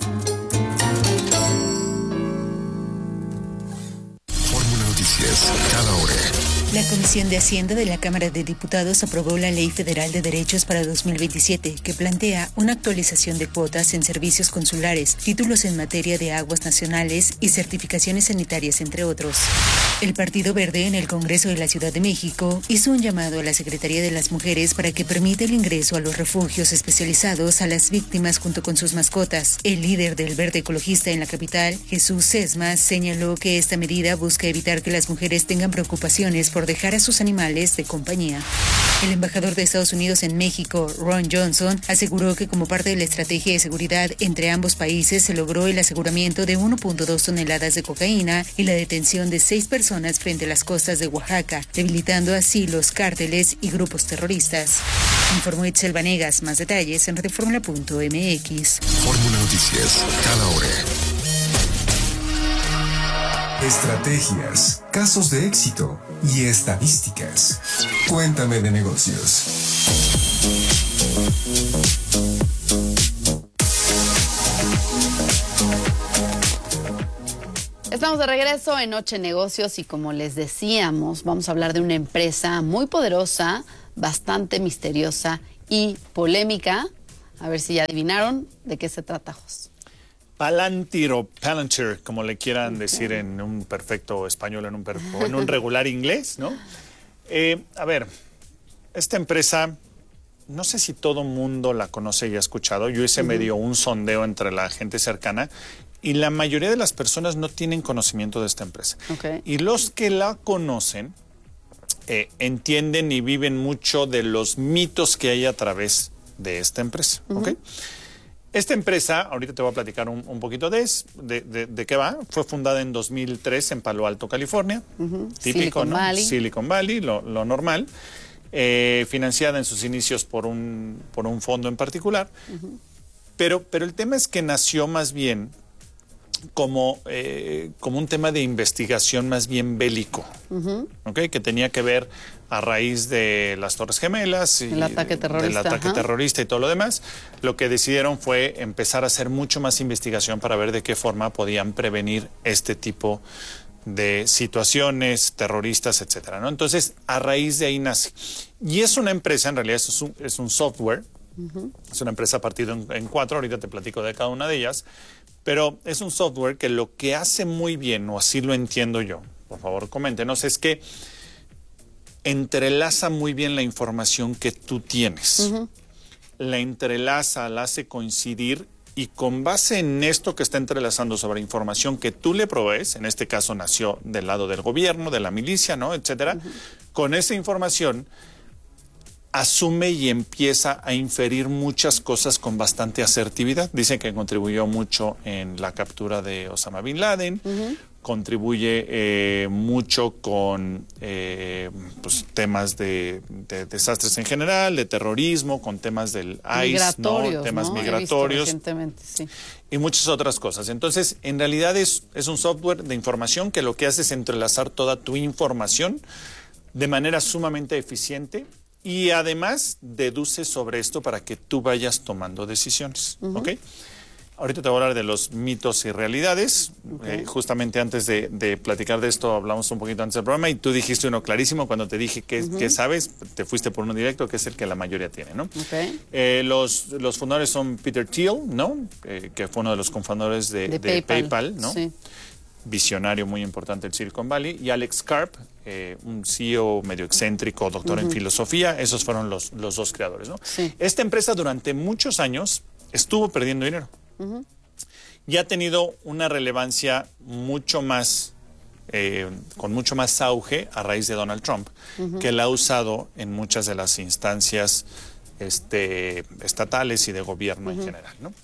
[SPEAKER 2] Fórmula Noticias, cada hora.
[SPEAKER 16] La Comisión de Hacienda de la Cámara de Diputados aprobó la Ley Federal de Derechos para dos mil veintisiete, que plantea una actualización de cuotas en servicios consulares, títulos en materia de aguas nacionales y certificaciones sanitarias, entre otros. El Partido Verde en el Congreso de la Ciudad de México hizo un llamado a la Secretaría de las Mujeres para que permita el ingreso a los refugios especializados a las víctimas junto con sus mascotas. El líder del Verde Ecologista en la capital, Jesús Sesma, señaló que esta medida busca evitar que las mujeres tengan preocupaciones por dejar a sus animales de compañía. El embajador de Estados Unidos en México, Ron Johnson, aseguró que como parte de la estrategia de seguridad entre ambos países se logró el aseguramiento de uno punto dos toneladas de cocaína y la detención de seis personas frente a las costas de Oaxaca, debilitando así los cárteles y grupos terroristas. Informó Itzel Vanegas. Más detalles en reformula punto m x.
[SPEAKER 2] Fórmula Noticias, cada hora.
[SPEAKER 11] Estrategias, casos de éxito y estadísticas. Cuéntame de negocios.
[SPEAKER 5] Estamos de regreso en Noche Negocios y como les decíamos, vamos a hablar de una empresa muy poderosa, bastante misteriosa y polémica. A ver si ya adivinaron de qué se trata, Jos.
[SPEAKER 7] Palantir o Palantir, como le quieran decir en un perfecto español, en un, per o en un regular inglés, ¿no? Eh, a ver, esta empresa, no sé si todo mundo la conoce y ha escuchado. Yo hice uh-huh. medio un sondeo entre la gente cercana y la mayoría de las personas no tienen conocimiento de esta empresa. Okay. Y los que la conocen eh, entienden y viven mucho de los mitos que hay a través de esta empresa, uh-huh. ¿ok? Esta empresa, ahorita te voy a platicar un, un poquito de, de, de, de qué va. Fue fundada en dos mil tres en Palo Alto, California. Uh-huh. Típico,
[SPEAKER 5] Silicon
[SPEAKER 7] ¿no?
[SPEAKER 5] Valley.
[SPEAKER 7] Silicon Valley, lo, lo normal. Eh, financiada en sus inicios por un, por un fondo en particular. Uh-huh. Pero, pero el tema es que nació más bien como, eh, como un tema de investigación más bien bélico, uh-huh. ¿okay? Que tenía que ver a raíz de las Torres Gemelas y
[SPEAKER 5] el ataque terrorista,
[SPEAKER 7] del ataque
[SPEAKER 5] ajá.
[SPEAKER 7] terrorista y todo lo demás. Lo que decidieron fue empezar a hacer mucho más investigación para ver de qué forma podían prevenir este tipo de situaciones terroristas, etcétera, ¿no? Entonces, a raíz de ahí nace. Y es una empresa, en realidad es un, es un software, uh-huh. es una empresa partida en, en cuatro, ahorita te platico de cada una de ellas, pero es un software que lo que hace muy bien, o así lo entiendo yo, por favor coméntenos, es que entrelaza muy bien la información que tú tienes. Uh-huh. La entrelaza, la hace coincidir y con base en esto que está entrelazando sobre información que tú le provees, en este caso nació del lado del gobierno, de la milicia, ¿no?, etcétera, uh-huh. con esa información asume y empieza a inferir muchas cosas con bastante asertividad. Dicen que contribuyó mucho en la captura de Osama Bin Laden, uh-huh. contribuye eh, mucho con eh, pues, temas de, de desastres en general, de terrorismo, con temas del I C E, ¿no? temas
[SPEAKER 5] ¿no?
[SPEAKER 7] migratorios
[SPEAKER 5] sí.
[SPEAKER 7] y muchas otras cosas. Entonces, en realidad es, es un software de información que lo que hace es entrelazar toda tu información de manera sumamente eficiente y además deduce sobre esto para que tú vayas tomando decisiones. Uh-huh. ¿Ok? Ahorita te voy a hablar de los mitos y realidades. Okay. Eh, justamente antes de, de platicar de esto, hablamos un poquito antes del programa y tú dijiste uno clarísimo cuando te dije que, uh-huh. que sabes, te fuiste por uno directo, que es el que la mayoría tiene, ¿no? Okay. Eh, los, los fundadores son Peter Thiel, ¿no? Eh, que fue uno de los cofundadores de, de, de PayPal. PayPal, ¿no? Sí. Visionario muy importante del Silicon Valley, y Alex Karp, eh, un C E O medio excéntrico, doctor uh-huh. en filosofía. Esos fueron los, los dos creadores, ¿no? Sí. Esta empresa durante muchos años estuvo perdiendo dinero. Uh-huh. Y ha tenido una relevancia mucho más, eh, con mucho más auge a raíz de Donald Trump, uh-huh. que la ha usado en muchas de las instancias este, estatales y de gobierno uh-huh. en general, ¿no?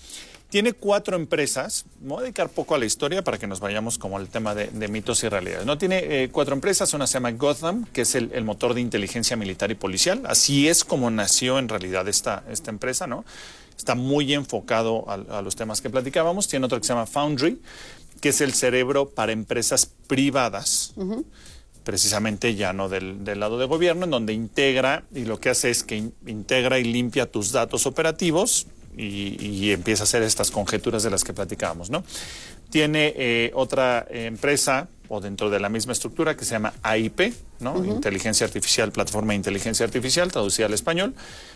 [SPEAKER 7] Tiene cuatro empresas. Me voy a dedicar poco a la historia para que nos vayamos como al tema de, de mitos y realidades. No tiene eh, cuatro empresas. Una se llama Gotham, que es el, el motor de inteligencia militar y policial. Así es como nació en realidad esta, esta empresa, ¿no? Está muy enfocado a, a los temas que platicábamos. Tiene otro que se llama Foundry, que es el cerebro para empresas privadas. Uh-huh. Precisamente ya no del, del lado de gobierno, en donde integra y lo que hace es que in, integra y limpia tus datos operativos. Y, y empieza a hacer estas conjeturas de las que platicábamos, ¿no? Tiene eh, otra eh, empresa, o dentro de la misma estructura, que se llama A I P, ¿no? Uh-huh. Inteligencia Artificial, Plataforma de Inteligencia Artificial, traducida al español,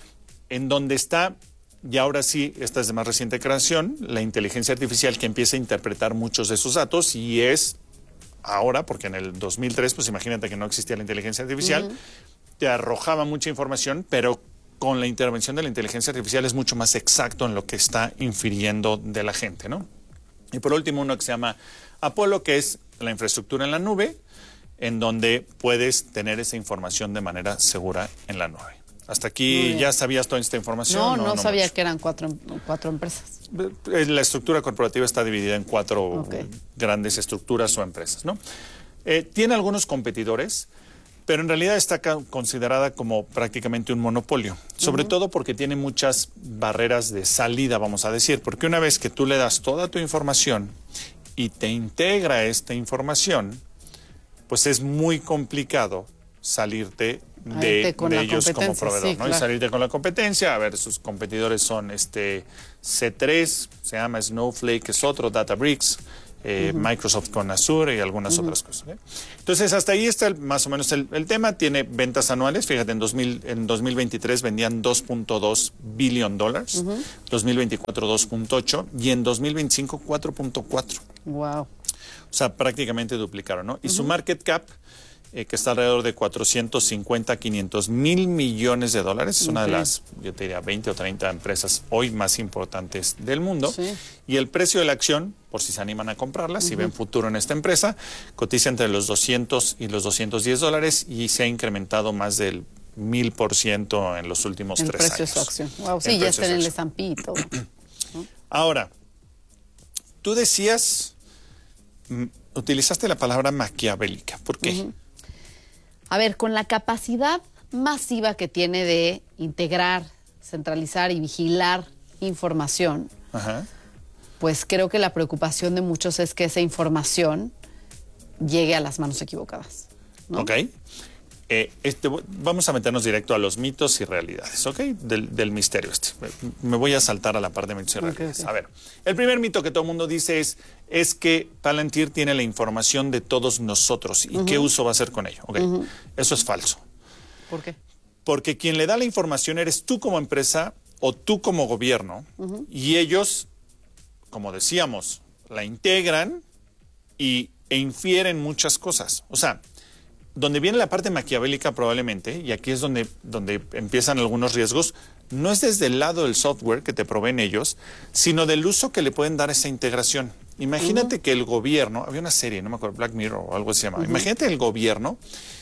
[SPEAKER 7] en donde está, y ahora sí, esta es de más reciente creación, la inteligencia artificial que empieza a interpretar muchos de esos datos, y es ahora, porque en el dos mil tres, pues imagínate que no existía la inteligencia artificial, uh-huh. te arrojaba mucha información, pero con la intervención de la inteligencia artificial es mucho más exacto en lo que está infiriendo de la gente, ¿no? Y por último, uno que se llama Apolo, que es la infraestructura en la nube, en donde puedes tener esa información de manera segura en la nube. Hasta aquí, ¿ya sabías toda esta información?
[SPEAKER 5] No, no, no, no sabía mucho. Que eran cuatro, cuatro empresas.
[SPEAKER 7] La estructura corporativa está dividida en cuatro okay. grandes estructuras o empresas, ¿no? Eh, tiene algunos competidores, pero en realidad está considerada como prácticamente un monopolio, sobre uh-huh. todo porque tiene muchas barreras de salida, vamos a decir, porque una vez que tú le das toda tu información y te integra esta información, pues es muy complicado salirte de, de ellos como proveedor, sí, ¿no? Claro. Y salirte con la competencia. A ver, sus competidores son este C tres, se llama Snowflake, es otro, Databricks, Eh, uh-huh. Microsoft con Azure y algunas uh-huh. otras cosas. ¿eh? Entonces, hasta ahí está el, más o menos el, el tema. Tiene ventas anuales. Fíjate, en, dos mil, en dos mil veintitrés vendían dos punto dos billón dólares, uh-huh. dos mil veinticuatro dos punto ocho y en dos mil veinticinco cuatro punto cuatro.
[SPEAKER 5] Wow.
[SPEAKER 7] O sea, prácticamente duplicaron, ¿no? Y uh-huh. su market cap, eh, que está alrededor de cuatrocientos cincuenta, quinientos mil millones de dólares, es okay. una de las, yo te diría, veinte o treinta empresas hoy más importantes del mundo. Sí. Y el precio de la acción, por si se animan a comprarla, uh-huh. si ven futuro en esta empresa, cotiza entre los doscientos y los doscientos diez dólares y se ha incrementado más del mil por ciento en los últimos
[SPEAKER 5] el
[SPEAKER 7] tres
[SPEAKER 5] precio
[SPEAKER 7] años.
[SPEAKER 5] De su acción. Wow, sí, ya está en el S and P y todo. ¿no?
[SPEAKER 7] Ahora, tú decías, utilizaste la palabra maquiavélica. ¿Por qué? Uh-huh.
[SPEAKER 5] A ver, con la capacidad masiva que tiene de integrar, centralizar y vigilar información,
[SPEAKER 7] Ajá.
[SPEAKER 5] pues creo que la preocupación de muchos es que esa información llegue a las manos equivocadas, ¿no?
[SPEAKER 7] Ok. Eh, este, vamos a meternos directo a los mitos y realidades, ¿ok? Del, del misterio este. Me voy a saltar a la parte de mitos y realidades. Okay, okay. A ver, el primer mito que todo el mundo dice es, es que Palantir tiene la información de todos nosotros. ¿Y uh-huh. qué uso va a hacer con ello? Okay. Uh-huh. Eso es falso.
[SPEAKER 5] ¿Por qué?
[SPEAKER 7] Porque quien le da la información eres tú como empresa o tú como gobierno. Uh-huh. Y ellos, como decíamos, la integran y, e infieren muchas cosas. O sea, donde viene la parte maquiavélica probablemente, y aquí es donde, donde empiezan algunos riesgos, no es desde el lado del software que te proveen ellos, sino del uso que le pueden dar a esa integración. Imagínate uh-huh. que el gobierno, había una serie, no me acuerdo, Black Mirror o algo así se llama, uh-huh. imagínate el gobierno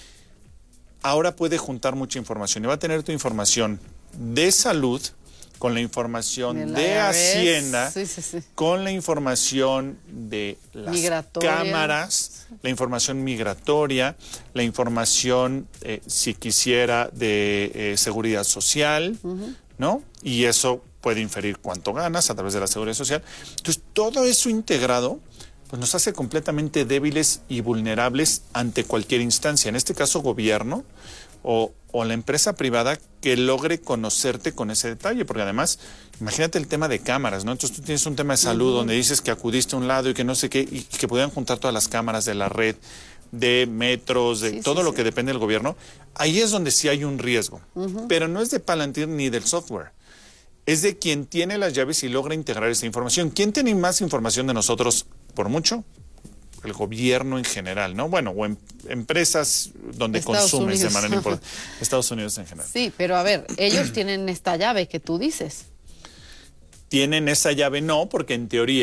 [SPEAKER 7] ahora puede juntar mucha información y va a tener tu información de salud con la información de Hacienda,
[SPEAKER 5] sí, sí, sí.
[SPEAKER 7] con la información de las
[SPEAKER 5] migratoria.
[SPEAKER 7] cámaras, la información migratoria, la información, eh, si quisiera, de eh, seguridad social, uh-huh. ¿no? Y eso puede inferir cuánto ganas a través de la seguridad social. Entonces, todo eso integrado pues nos hace completamente débiles y vulnerables ante cualquier instancia. En este caso, gobierno o, o la empresa privada que logre conocerte con ese detalle, porque además, imagínate el tema de cámaras, ¿no? Entonces tú tienes un tema de salud uh-huh. donde dices que acudiste a un lado y que no sé qué, y que pudieran juntar todas las cámaras de la red, de metros, de sí, todo sí, lo sí. que depende del gobierno. Ahí es donde sí hay un riesgo, uh-huh. pero no es de Palantir ni del software. Es de quien tiene las llaves y logra integrar esa información. ¿Quién tiene más información de nosotros por mucho? El gobierno en general, ¿no? Bueno, o em, empresas donde Estados consumes Unidos. de manera importante. Estados Unidos en general.
[SPEAKER 5] Sí, pero a ver, ellos tienen esta llave que tú dices.
[SPEAKER 7] Tienen esa llave, no, porque en teoría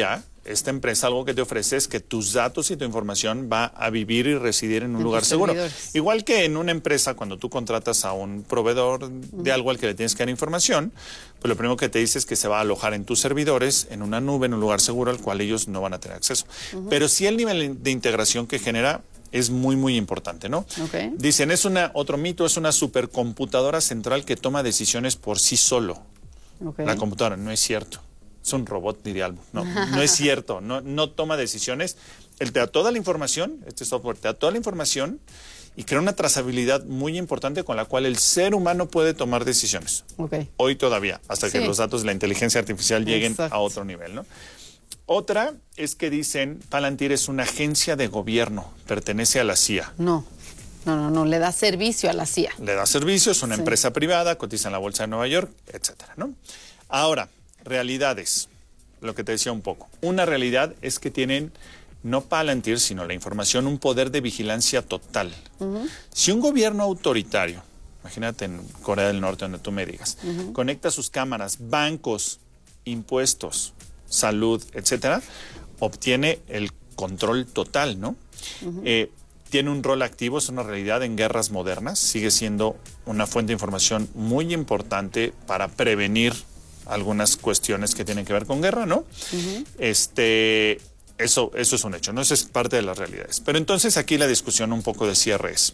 [SPEAKER 7] esta empresa algo que te ofrece es que tus datos y tu información va a vivir y residir en un en lugar seguro. Servidores. Igual que en una empresa, cuando tú contratas a un proveedor de algo al que le tienes que dar información, pues lo primero que te dice es que se va a alojar en tus servidores, en una nube, en un lugar seguro al cual ellos no van a tener acceso. Uh-huh. Pero sí el nivel de integración que genera es muy, muy importante, ¿no? Okay. Dicen, es una, otro mito, es una supercomputadora central que toma decisiones por sí solo. Okay. La computadora, no es cierto. Es un robot, diría algo. No, no es cierto. No, no toma decisiones. Él te da toda la información, este software te da toda la información y crea una trazabilidad muy importante con la cual el ser humano puede tomar decisiones. Okay. Hoy todavía, hasta sí. que los datos de la inteligencia artificial lleguen Exacto. a otro nivel, ¿no? Otra es que dicen, Palantir es una agencia de gobierno, pertenece a la C I A.
[SPEAKER 5] No, no, no, no, le da servicio a la C I A.
[SPEAKER 7] Le da servicio, es una sí. empresa privada, cotiza en la Bolsa de Nueva York, etcétera, ¿no? Ahora, realidades, lo que te decía un poco. Una realidad es que tienen, no Palantir, sino la información, un poder de vigilancia total. Uh-huh. Si un gobierno autoritario, imagínate en Corea del Norte, donde tú me digas, uh-huh. conecta sus cámaras, bancos, impuestos, salud, etcétera, obtiene el control total, ¿no? Uh-huh. Eh, tiene un rol activo, es una realidad en guerras modernas, sigue siendo una fuente de información muy importante para prevenir algunas cuestiones que tienen que ver con guerra, ¿no? Uh-huh. Este, eso, eso es un hecho, ¿no? Eso es parte de las realidades. Pero entonces aquí la discusión un poco de cierre es,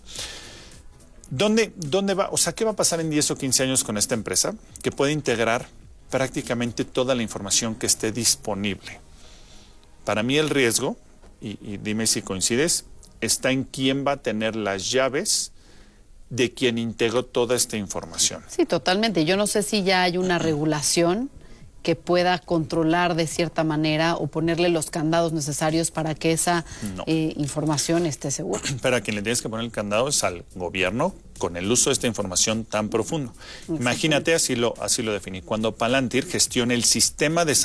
[SPEAKER 7] ¿dónde, dónde va, o sea, qué va a pasar en diez o quince años con esta empresa que puede integrar prácticamente toda la información que esté disponible? Para mí el riesgo, y, y dime si coincides, está en quién va a tener las llaves de quien integró toda esta información.
[SPEAKER 5] Sí, totalmente. Yo no sé si ya hay una regulación que pueda controlar de cierta manera o ponerle los candados necesarios para que esa no. eh, información esté segura.
[SPEAKER 7] Pero a quien le tienes que poner el candado es al gobierno con el uso de esta información tan profundo. Imagínate, así lo, así lo definí, cuando Palantir gestiona el sistema de